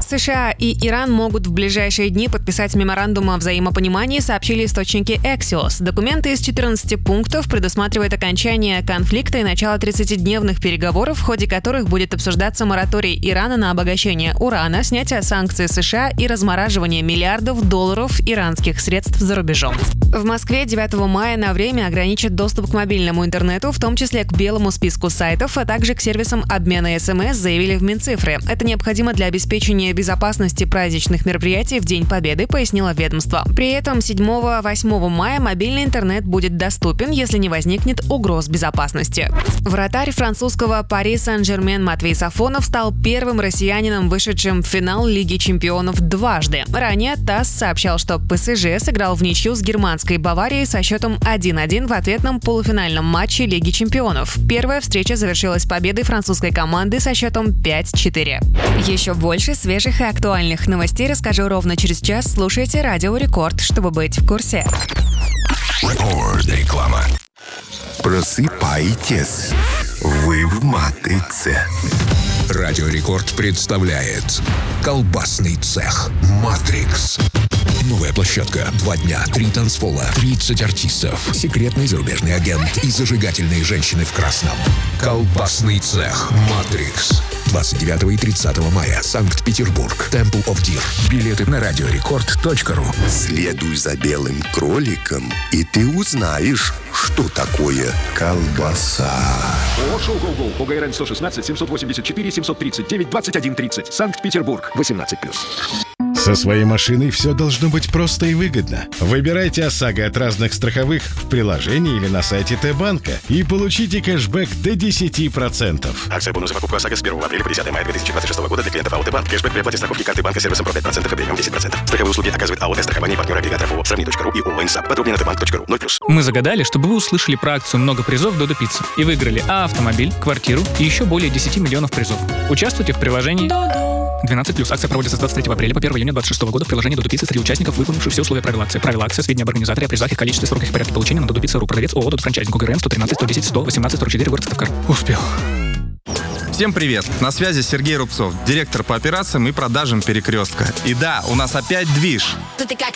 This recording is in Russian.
США и Иран могут в ближайшие дни подписать меморандум о взаимопонимании, сообщили источники Axios. Документы из 14 пунктов предусматривают окончание конфликта и начало 30-дневных переговоров, в ходе которых будет обсуждаться мораторий Ирана на обогащение урана, снятие санкций США и размораживание миллиардов долларов иранских средств за рубежом. В Москве 9 мая на время ограничат доступ к мобильному интернету, в том числе к белому списку сайтов, а также к сервисам обмена СМС, заявили в Минцифры. Это необходимо для обеспечения безопасности праздничных мероприятий в День Победы, пояснило ведомство. При этом 7-8 мая мобильный интернет будет доступен, если не возникнет угроз безопасности. Вратарь французского Пари Сен-Жермен Матвей Сафонов стал первым россиянином, вышедшим в финал Лиги чемпионов дважды. Ранее ТАСС сообщал, что ПСЖ сыграл в ничью с германской Баварией со счетом 1-1 в ответном полуфинальном матче Лиги чемпионов. Первая встреча завершилась победой французской команды со счетом 5-4. Еще больше свежих и актуальных новостей расскажу ровно через час. Слушайте Радио Рекорд, чтобы быть в курсе. Реклама. Просыпайтесь. Вы в матрице. Радио Рекорд представляет колбасный цех «Матрикс». Новая площадка, 2 дня, 3 танцпола, 30 артистов, секретный зарубежный агент и зажигательные женщины в красном. Колбасный цех «Матрикс». 29 и 30 мая. Санкт-Петербург. Temple of Deer. Билеты на radiorecord.ru. Следуй за белым кроликом, и ты узнаешь, что такое колбаса. Шоу «Гол-Гол» по ГРН 116 784 739 21 30. Санкт-Петербург. 18+. Со своей машиной все должно быть просто и выгодно. Выбирайте ОСАГО от разных страховых в приложении или на сайте Т-банка и получите кэшбэк до 10%. Акция бонус за покупку ОСАГО с 1 апреля по 10 мая 2026 года для клиентов АО «Т-банк». Кэшбэк при оплате страховки карты банка сервисом по 5% и премиум 10%. Страховые услуги оказывает АО «Страхование» и партнер агрегатор ФО «Сравни.ру» и ООО «Инсап». Подробнее на tbank.ru. 0+. Мы загадали, чтобы вы услышали про акцию «Много призов Додо Пицца» и выиграли автомобиль, квартиру и еще более 10 миллионов призов. Участвуйте в приложении 12+. Акция проводится с 23 апреля по 1 июня 2026 года в приложении Додо Пицца среди участников, выполнивших все условия правил акции. Правила акции, сведения об организаторе, о призах, их количестве, сроках и порядке получения на Додо Пицца.ру. Продавец ООО «Додо Франчайзинг», ГРН 113 110 100 18 44, город Сыктывкар. Успел. Всем привет! На связи Сергей Рубцов, директор по операциям и продажам «Перекрестка». И да, у нас опять движ. Ты как